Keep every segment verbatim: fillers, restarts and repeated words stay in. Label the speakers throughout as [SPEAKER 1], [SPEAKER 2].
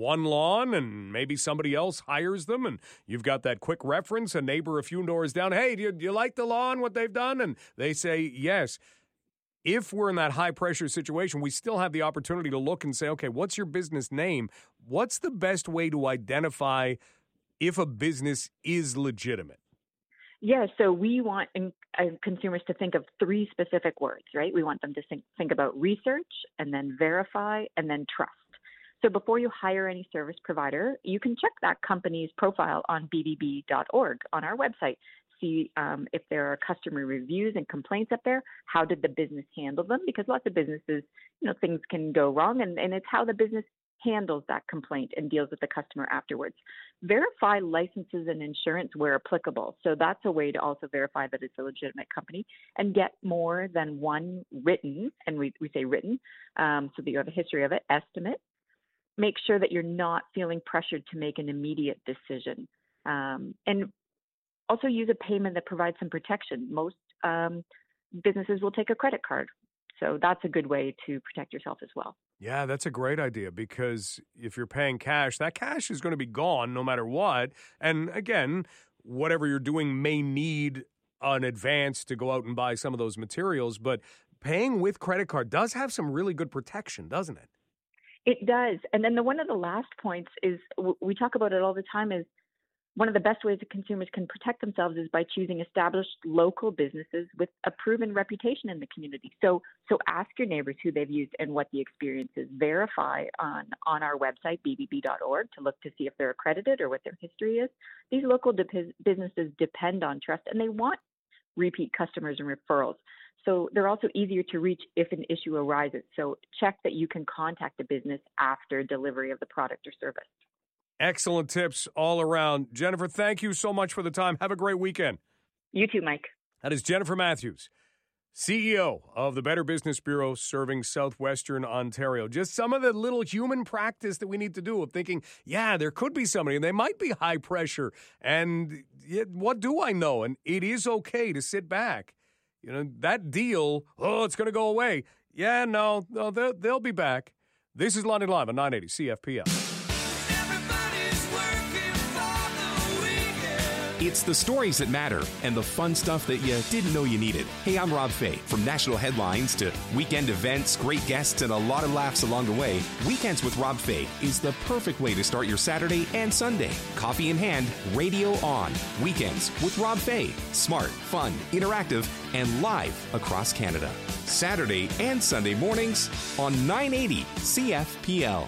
[SPEAKER 1] one lawn and maybe somebody else hires them and you've got that quick reference, a neighbor a few doors down, hey, do you, do you like the lawn, what they've done? And they say yes. If we're in that high-pressure situation, we still have the opportunity to look and say, okay, what's your business name? What's the best way to identify if a business is legitimate?
[SPEAKER 2] Yeah, so we want uh, consumers to think of three specific words, right? We want them to think, think about research and then verify and then trust. So before you hire any service provider, you can check that company's profile on b b b dot org on our website. See um, if there are customer reviews and complaints up there. How did the business handle them? Because lots of businesses, you know, things can go wrong, and, and it's how the business handles that complaint and deals with the customer afterwards. Verify licenses and insurance where applicable. So that's a way to also verify that it's a legitimate company and get more than one written, and we, we say written, um, so that you have a history of it, estimate. Make sure that you're not feeling pressured to make an immediate decision. Um, and also use a payment that provides some protection. Most um, businesses will take a credit card. So that's a good way to protect yourself as well.
[SPEAKER 1] Yeah, that's a great idea because if you're paying cash, that cash is going to be gone no matter what. And again, whatever you're doing may need an advance to go out and buy some of those materials, but paying with credit card does have some really good protection, doesn't it?
[SPEAKER 2] It does. And then the one of the last points is, we talk about it all the time, is one of the best ways that consumers can protect themselves is by choosing established local businesses with a proven reputation in the community. So so ask your neighbors who they've used and what the experience is. Verify on, on our website, b b b dot org, to look to see if they're accredited or what their history is. These local de- businesses depend on trust, and they want repeat customers and referrals. So they're also easier to reach if an issue arises. So check that you can contact a business after delivery of the product or service.
[SPEAKER 1] Excellent tips all around. Jennifer, thank you so much for the time. Have a great weekend.
[SPEAKER 2] You too, Mike.
[SPEAKER 1] That is Jennifer Matthews, C E O of the Better Business Bureau serving Southwestern Ontario. Just some of the little human practice that we need to do of thinking, yeah, there could be somebody, and they might be high pressure, and yet, what do I know? And it is okay to sit back. You know, that deal, oh, it's going to go away. Yeah, no, no they'll, they'll be back. This is London Live on nine eighty C F P L.
[SPEAKER 3] It's the stories that matter and the fun stuff that you didn't know you needed. Hey, I'm Rob Fay. From national headlines to weekend events, great guests, and a lot of laughs along the way, Weekends with Rob Fay is the perfect way to start your Saturday and Sunday. Coffee in hand, radio on. Weekends with Rob Fay. Smart, fun, interactive, and live across Canada. Saturday and Sunday mornings on nine eighty C F P L.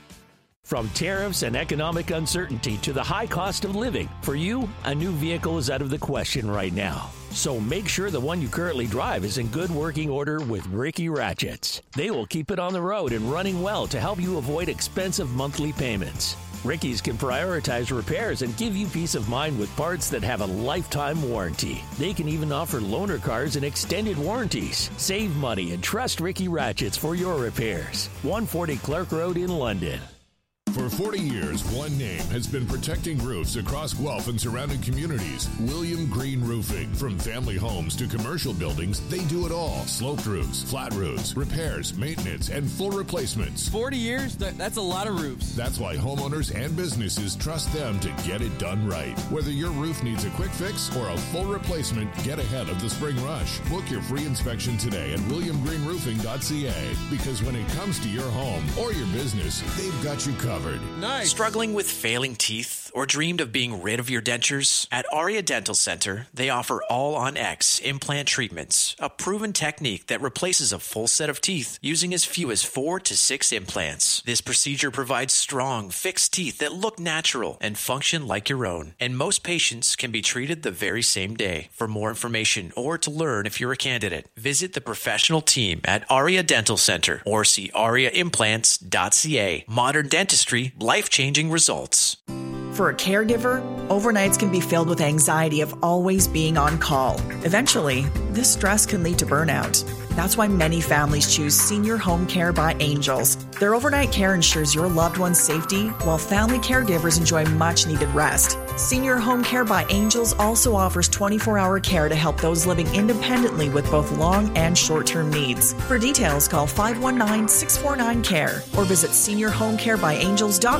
[SPEAKER 4] From tariffs and economic uncertainty to the high cost of living, for you, a new vehicle is out of the question right now. So make sure the one you currently drive is in good working order with Ricky Ratchets. They will keep it on the road and running well to help you avoid expensive monthly payments. Ricky's can prioritize repairs and give you peace of mind with parts that have a lifetime warranty. They can even offer loaner cars and extended warranties. Save money and trust Ricky Ratchets for your repairs. one forty Clark Road in London.
[SPEAKER 5] For forty years, one name has been protecting roofs across Guelph and surrounding communities. William Green Roofing. From family homes to commercial buildings, they do it all. Sloped roofs, flat roofs, repairs, maintenance, and full replacements.
[SPEAKER 6] forty years? That's a lot of roofs.
[SPEAKER 5] That's why homeowners and businesses trust them to get it done right. Whether your roof needs a quick fix or a full replacement, get ahead of the spring rush. Book your free inspection today at william green roofing dot c a, because when it comes to your home or your business, they've got you covered.
[SPEAKER 6] Nice.
[SPEAKER 7] Struggling with failing teeth or dreamed of being rid of your dentures? At Aria Dental Center, they offer All-on-X implant treatments, a proven technique that replaces a full set of teeth using as few as four to six implants. This procedure provides strong, fixed teeth that look natural and function like your own. And most patients can be treated the very same day. For more information or to learn if you're a candidate, visit the professional team at Aria Dental Center or see aria implants dot c a. Modern dentistry, life-changing results.
[SPEAKER 8] For a caregiver, overnights can be filled with anxiety of always being on call. Eventually, this stress can lead to burnout. That's why many families choose Senior Home Care by Angels. Their overnight care ensures your loved one's safety, while family caregivers enjoy much-needed rest. Senior Home Care by Angels also offers twenty-four hour care to help those living independently with both long and short-term needs. For details, call five one nine, six four nine, C A R E or visit senior home care by angels dot com.